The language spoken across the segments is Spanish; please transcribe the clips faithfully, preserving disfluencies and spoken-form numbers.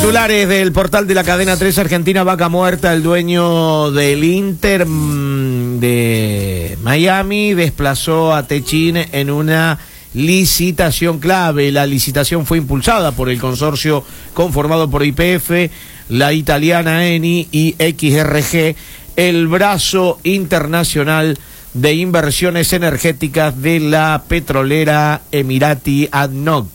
Titulares del portal de la cadena tres Argentina, vaca muerta. El dueño del Inter de Miami desplazó a Techin en una licitación clave. La licitación fue impulsada por el consorcio conformado por Y P F, la italiana Eni y X R G, el brazo internacional de inversiones energéticas de la petrolera emirati A D N O C.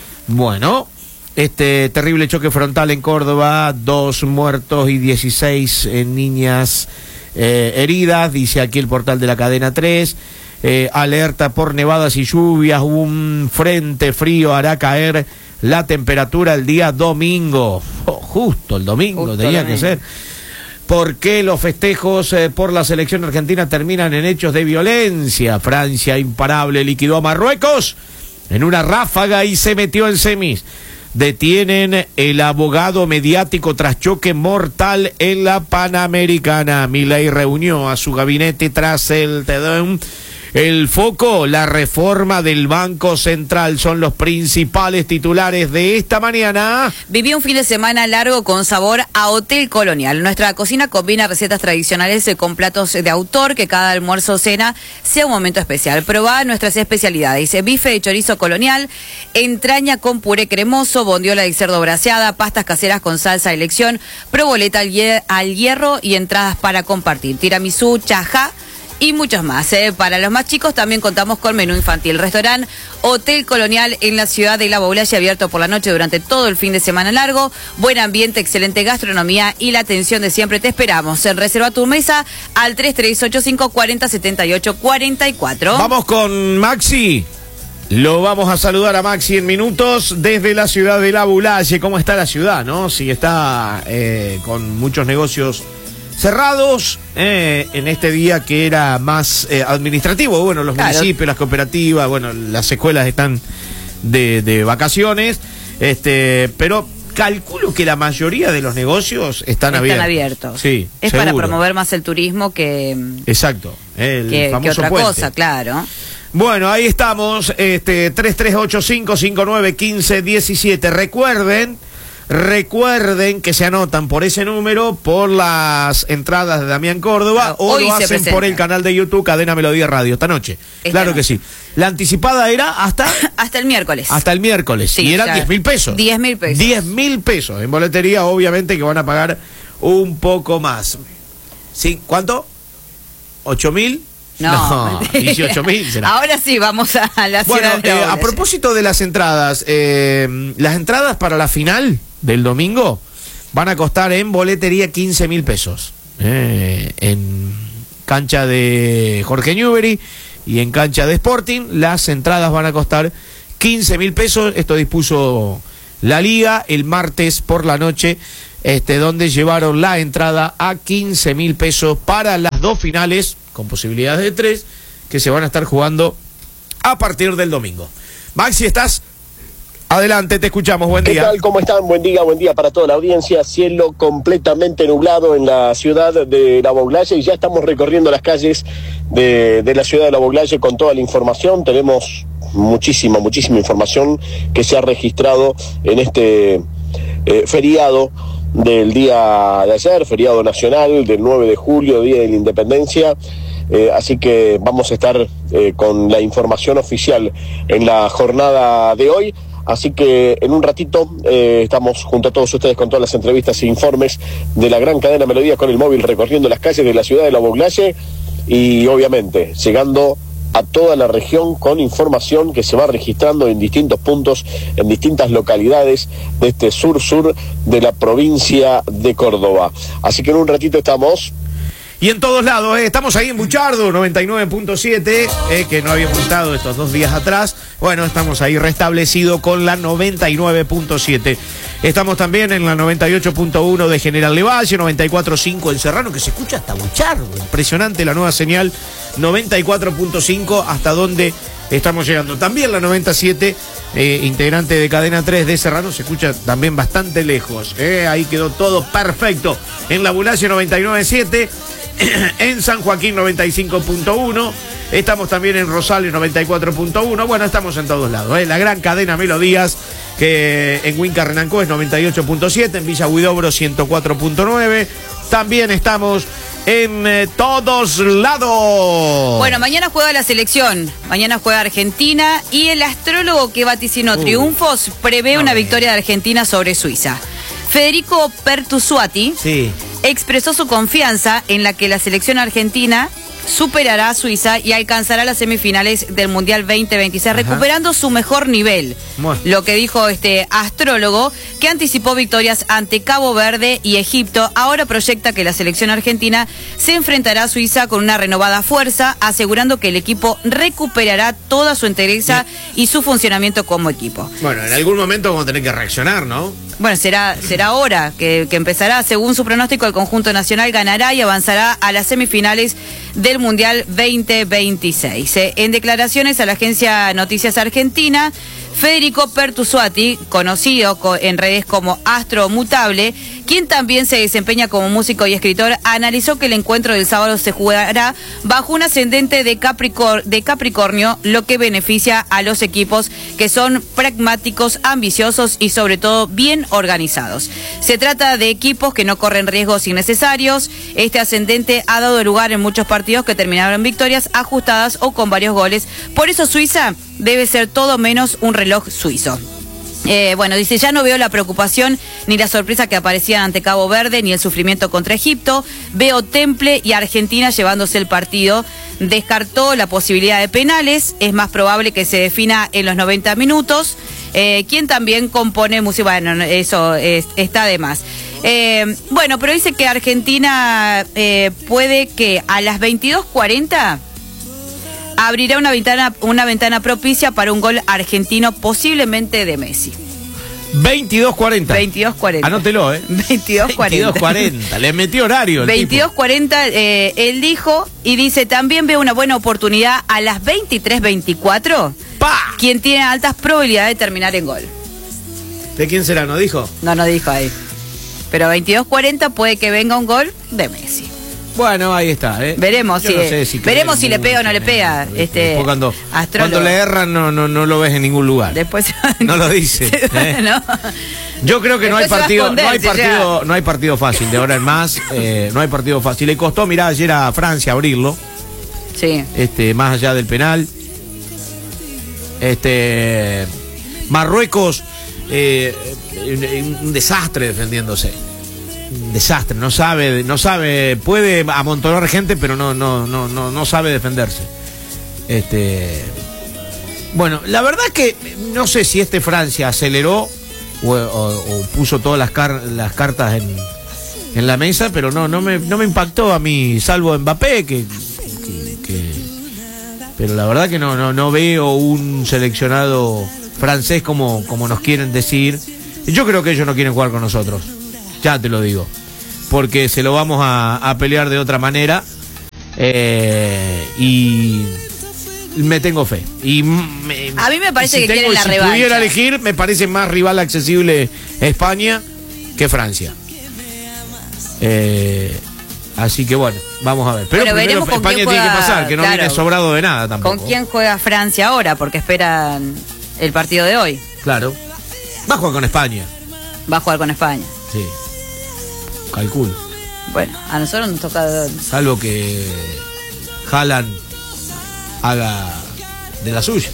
Bueno, este terrible choque frontal en Córdoba, dos muertos y dieciséis eh, niñas eh, heridas, dice aquí el portal de la cadena tres. Eh, alerta por nevadas y lluvias, un frente frío hará caer la temperatura el día domingo. Oh, justo el domingo justo tenía que ser. ¿Por qué los festejos eh, por la selección argentina terminan en hechos de violencia? Francia, imparable, liquidó a Marruecos en una ráfaga y se metió en semis. Detienen el abogado mediático tras choque mortal en la Panamericana. Milei reunió a su gabinete tras el tedón. El foco, la reforma del Banco Central, son los principales titulares de esta mañana. Viví un fin de semana largo con sabor a Hotel Colonial. Nuestra cocina combina recetas tradicionales con platos de autor, que cada almuerzo o cena sea un momento especial. Probá nuestras especialidades: bife de chorizo colonial, entraña con puré cremoso, bondiola de cerdo braseada, pastas caseras con salsa de elección, proboleta al, hier al hierro y entradas para compartir, tiramisú, chajá y muchos más. ¿eh? Para los más chicos también contamos con menú infantil. Restaurante Hotel Colonial en la ciudad de La Baulalle, abierto por la noche durante todo el fin de semana largo. Buen ambiente, excelente gastronomía y la atención de siempre. Te esperamos. En reserva tu mesa al tres tres ocho cinco cuatro cero siete ocho cuatro cuatro. Vamos con Maxi. Lo vamos a saludar a Maxi en minutos desde la ciudad de La Baulalle. ¿Cómo está la ciudad, no? Si está eh, con muchos negocios cerrados eh, en este día que era más eh, administrativo. Bueno, los claro. municipios, las cooperativas, bueno, las escuelas están de, de vacaciones, este, pero calculo que la mayoría de los negocios están, están abiertos. Están abiertos. Sí, es seguro. Para promover más el turismo que exacto, el que, famoso que otra puente. cosa, claro. Bueno, ahí estamos, este tres tres ocho cinco cinco nueve uno cinco uno siete. Recuerden Recuerden que se anotan por ese número por las entradas de Damián Córdoba ah, o lo hacen presenta. por el canal de YouTube Cadena Melodía Radio esta noche. Esta claro noche. que sí. La anticipada era hasta hasta el miércoles. Hasta el miércoles. Sí, y era diez mil pesos. diez mil pesos. diez mil pesos. En boletería, obviamente, que van a pagar un poco más. ¿Sí? ¿Cuánto? ¿ocho mil? No, no dieciocho mil será. Ahora sí, vamos a la bueno, ciudad de eh, a propósito de las entradas, eh, las entradas para la final del domingo van a costar en boletería quince mil pesos. Eh, en cancha de Jorge Newbery y en cancha de Sporting, las entradas van a costar quince mil pesos. Esto dispuso la Liga el martes por la noche, este, donde llevaron la entrada a quince mil pesos para las dos finales, con posibilidades de tres, que se van a estar jugando a partir del domingo. Maxi, ¿estás? Adelante, te escuchamos, buen día. ¿Qué tal? ¿Cómo están? Buen día, buen día para toda la audiencia. Cielo completamente nublado en la ciudad de La Baulalle y ya estamos recorriendo las calles de, de la ciudad de La Baulalle con toda la información. Tenemos muchísima, muchísima información que se ha registrado en este eh, feriado del día de ayer, feriado nacional del nueve de julio, Día de la Independencia. Eh, así que vamos a estar eh, con la información oficial en la jornada de hoy. Así que en un ratito eh, estamos junto a todos ustedes con todas las entrevistas e informes de la gran cadena Melodía con el móvil, recorriendo las calles de la ciudad de La Baulalle y obviamente llegando a toda la región con información que se va registrando en distintos puntos, en distintas localidades de este sur-sur de la provincia de Córdoba. Así que en un ratito estamos... Y en todos lados, eh, estamos ahí en Buchardo, noventa y nueve punto siete, eh, que no habíamos estado estos dos días atrás. Bueno, estamos ahí restablecido con la noventa y nueve punto siete. Estamos también en la noventa y ocho punto uno de General Levalle, noventa y cuatro punto cinco en Serrano, que se escucha hasta Buchardo. Impresionante la nueva señal, noventa y cuatro punto cinco, hasta donde estamos llegando. También la noventa y siete, eh, integrante de Cadena tres de Serrano, se escucha también bastante lejos. Eh, ahí quedó todo perfecto. En La Baulalle noventa y nueve punto siete. En San Joaquín noventa y cinco punto uno, Estamos también en Rosario noventa y cuatro punto uno. Bueno, estamos en todos lados. ¿eh? La gran cadena Melodías, que en Huinca Renancó es noventa y ocho punto siete, en Villa Huidobro ciento cuatro punto nueve. También estamos en eh, todos lados. Bueno, mañana juega la selección, mañana juega Argentina y el astrólogo que vaticinó uh. triunfos prevé no, una bien. victoria de Argentina sobre Suiza. Federico Pertusuati sí. expresó su confianza en la que la selección argentina superará a Suiza y alcanzará las semifinales del Mundial veinte veintiséis, Ajá. recuperando su mejor nivel. Bueno. Lo que dijo este astrólogo, que anticipó victorias ante Cabo Verde y Egipto, ahora proyecta que la selección argentina se enfrentará a Suiza con una renovada fuerza, asegurando que el equipo recuperará toda su entereza Bien. y su funcionamiento como equipo. Bueno, en algún momento vamos a tener que reaccionar, ¿no? Bueno, será será ahora que, que empezará. Según su pronóstico, el conjunto nacional ganará y avanzará a las semifinales del Mundial veinte veintiséis. Eh, en declaraciones a la agencia Noticias Argentina, Federico Pertusuati, conocido en redes como Astro Mutable, quien también se desempeña como músico y escritor, analizó que el encuentro del sábado se jugará bajo un ascendente de, Capricor- de Capricornio, lo que beneficia a los equipos que son pragmáticos, ambiciosos y sobre todo bien organizados. Se trata de equipos que no corren riesgos innecesarios. Este ascendente ha dado lugar en muchos partidos que terminaron en victorias ajustadas o con varios goles. Por eso Suiza debe ser todo menos un reloj suizo. Eh, bueno, dice, ya no veo la preocupación ni la sorpresa que aparecían ante Cabo Verde, ni el sufrimiento contra Egipto. Veo Temple y Argentina llevándose el partido. Descartó la posibilidad de penales. Es más probable que se defina en los noventa minutos. Eh, quien también compone música, bueno, eso es, está de más. Eh, bueno, pero dice que Argentina eh, puede que a las veintidós cuarenta... abrirá una ventana, una ventana propicia para un gol argentino, posiblemente de Messi. veintidós cuarenta. veintidós cuarenta. Anótelo, ¿eh? veintidós cuarenta. veintidós cuarenta. Le metió horario el veintidós cuarenta, eh, él dijo, y dice, también veo una buena oportunidad a las veintitrés veinticuatro. ¡Pa! Quien tiene altas probabilidades de terminar en gol. ¿De quién será? ¿No dijo? No, no dijo ahí. Pero veintidós cuarenta puede que venga un gol de Messi. Bueno, ahí está, ¿eh? Veremos Yo si, no sé si veremos si le pega o no le pega. Este, cuando, cuando le erran no, no, no lo ves en ningún lugar. Después no lo dice. ¿eh? ¿No? Yo creo que no hay partido, no hay partido, no hay partido fácil de ahora en más. Eh, no hay partido fácil. Le costó, mirá, ayer a Francia abrirlo. Sí. Este, más allá del penal. Este, Marruecos, eh, un, un desastre defendiéndose. Desastre, no sabe, no sabe, puede amontonar gente, pero no, no, no, no, no sabe defenderse. Este, bueno, la verdad que no sé si este Francia aceleró o, o, o puso todas las, car las cartas en, en la mesa, pero no, no me, no me impactó a mí, salvo Mbappé, que, que, que pero la verdad que no, no, no veo un seleccionado francés como, como nos quieren decir. Yo creo que ellos no quieren jugar con nosotros. Ya te lo digo, porque se lo vamos a, a pelear de otra manera eh, y me tengo fe. Y me, a mí me parece si que tengo, quieren la si revancha. Si pudiera elegir, me parece más rival accesible España que Francia. Eh, así que bueno, vamos a ver. Pero bueno, primero España juega, tiene que pasar, que no claro, viene sobrado de nada tampoco. ¿Con quién juega Francia ahora? Porque esperan el partido de hoy. Claro. Va a jugar con España. Va a jugar con España. Sí. Calculo. Bueno, a nosotros nos toca... Salvo que Haaland haga de la suya.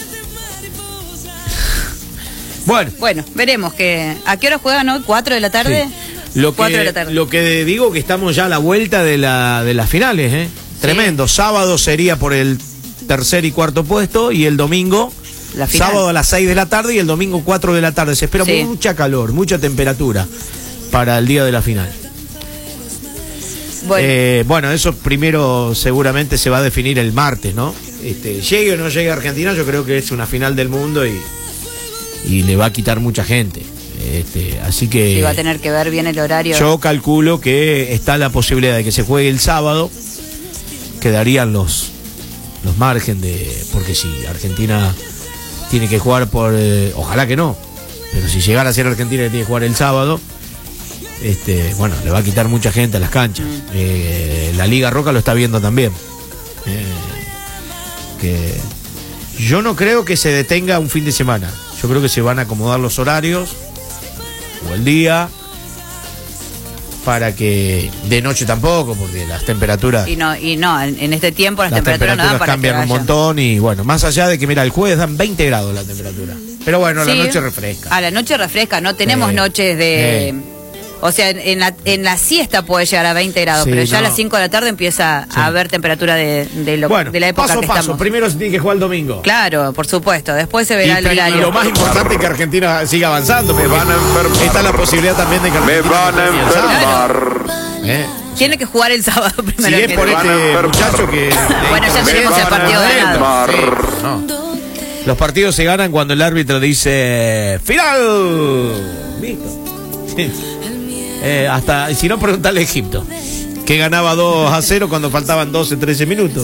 Bueno. Bueno, veremos que... ¿A qué hora juegan hoy? ¿Cuatro de la tarde? Sí. Lo, Cuatro que, de la tarde. Lo que digo que estamos ya a la vuelta de, la, de las finales, ¿eh? Sí. Tremendo. Sábado sería por el tercer y cuarto puesto y el domingo... La sábado a las seis de la tarde y el domingo cuatro de la tarde. Se espera sí. mucha calor, mucha temperatura para el día de la final. Bueno. Eh, bueno, eso primero seguramente se va a definir el martes, ¿no? Este, llegue o no llegue a Argentina, yo creo que es una final del mundo y, y le va a quitar mucha gente. Este, así que... Sí, va a tener que ver bien el horario. Yo calculo que está la posibilidad de que se juegue el sábado. Quedarían los, los margen de... Porque si Argentina... tiene que jugar por... Eh, ojalá que no, pero si llegara a ser Argentina que tiene que jugar el sábado, este, bueno, le va a quitar mucha gente a las canchas. Mm. Eh, la Liga Roca lo está viendo también. Eh, porque yo no creo que se detenga un fin de semana. Yo creo que se van a acomodar los horarios o el día para que de noche tampoco, porque las temperaturas y no y no en, en este tiempo las, las temperaturas, temperaturas no dan para cambian que un vayan. montón y bueno, más allá de que mira, el jueves dan veinte grados la temperatura, pero bueno, Sí, la noche refresca. A la noche refresca, no tenemos Eh, noches de... eh. O sea, en, en la, en la siesta puede llegar a veinte grados, Sí, pero ya no. a las cinco de la tarde empieza Sí. a haber temperatura de, de, lo, Bueno, de la época paso a que paso, estamos. primero se tiene que jugar el domingo. Claro, por supuesto, después se Y, verá el pri- y horario. lo más importante es que Argentina siga avanzando. Me porque van a enfermar. Está la posibilidad también de que Me Argentina van a termine el sábado. enfermar. ¿Eh? Tiene que jugar el sábado primero. Si es que por todo. van a este enfermar. muchacho que... Bueno, ya Me tenemos el van a partido ganado. enfermar. Sí, no. Los partidos se ganan cuando el árbitro dice ¡final! Listo. Sí. Eh, hasta, si no, preguntarle a Egipto, que ganaba dos a cero cuando faltaban doce, trece minutos.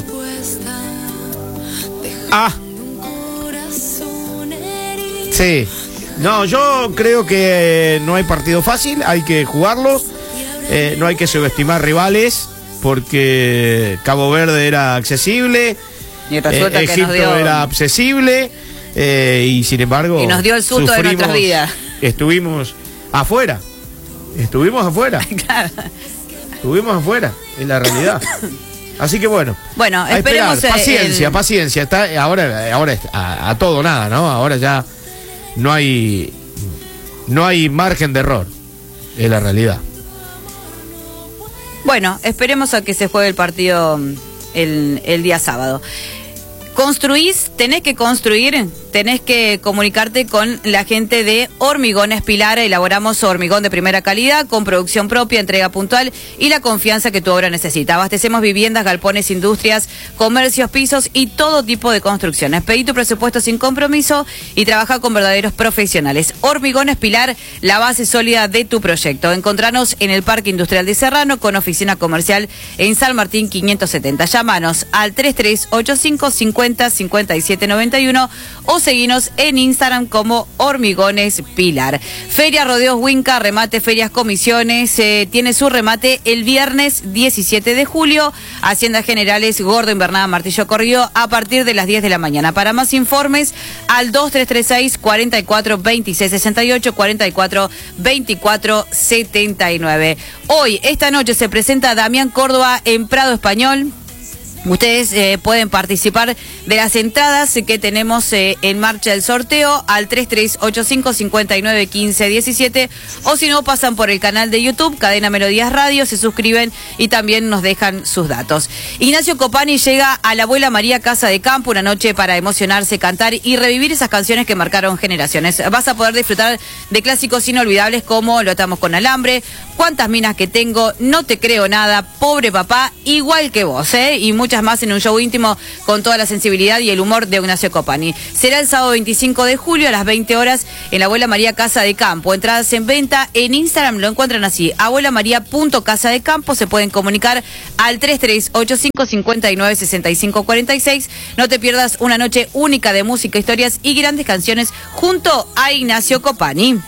Ah. Sí. No, yo creo que no hay partido fácil, hay que jugarlo. Eh, no hay que subestimar rivales, porque Cabo Verde era accesible. Y resulta Eh, que Egipto nos dio... era accesible, eh, y sin embargo Y nos dio el susto de nuestras vidas. Estuvimos afuera, estuvimos afuera, Claro. estuvimos afuera, es la realidad. Así que bueno, Bueno, a esperemos esperar, paciencia, el- paciencia. Está ahora, ahora es a, a todo nada, ¿no? Ahora ya no hay, no hay margen de error, es la realidad. Bueno, esperemos a que se juegue el partido mm, el, el día sábado. Construís, tenés que construir, tenés que comunicarte con la gente de Hormigones Pilar. Elaboramos hormigón de primera calidad, con producción propia, entrega puntual y la confianza que tu obra necesita. Abastecemos viviendas, galpones, industrias, comercios, pisos y todo tipo de construcciones. Pedí tu presupuesto sin compromiso y trabaja con verdaderos profesionales. Hormigones Pilar, la base sólida de tu proyecto. Encontranos en el Parque Industrial de Serrano, con oficina comercial en San Martín quinientos setenta. Llámanos al tres tres ocho cinco cincuenta cincuenta y siete noventa y uno o seguinos en Instagram como Hormigones Pilar. Feria Rodeos Winca, remate, ferias, comisiones, eh, tiene su remate el viernes diecisiete de julio. Haciendas Generales, Gordo, Invernada, Martillo Corrido, a partir de las diez de la mañana. Para más informes, al dos tres tres seis, cuarenta y cuatro, veintiséis sesenta y ocho, cuarenta y cuatro, veinticuatro setenta y nueve. Hoy, esta noche, se presenta Damián Córdoba en Prado Español. Ustedes eh, pueden participar de las entradas que tenemos eh, en marcha el sorteo al tres tres ocho cinco, cincuenta y nueve, quince, diecisiete, o si no, pasan por el canal de YouTube Cadena Melodías Radio, se suscriben y también nos dejan sus datos. Ignacio Copani llega a la Abuela María Casa de Campo, una noche para emocionarse, cantar y revivir esas canciones que marcaron generaciones. Vas a poder disfrutar de clásicos inolvidables como Lo atamos con alambre, Cuántas minas que tengo, No te creo nada, Pobre papá, Igual que vos, ¿eh? Y muchas más en un show íntimo con toda la sensibilidad y el humor de Ignacio Copani. Será el sábado veinticinco de julio a las veinte horas en la Abuela María Casa de Campo. Entradas en venta en Instagram, lo encuentran así, abuela maría punto casa de campo. Se pueden comunicar al tres tres ocho cinco, cincuenta y nueve, sesenta y cinco, cuarenta y seis. No te pierdas una noche única de música, historias y grandes canciones junto a Ignacio Copani.